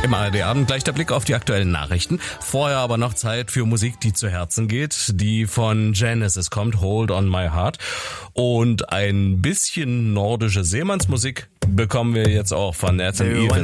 Im ARD-Abend gleich der Blick auf die aktuellen Nachrichten. Vorher aber noch Zeit für Musik, die zu Herzen geht, die von Genesis kommt, Hold on My Heart. Und ein bisschen nordische Seemannsmusik bekommen wir jetzt auch von Nathan Evans.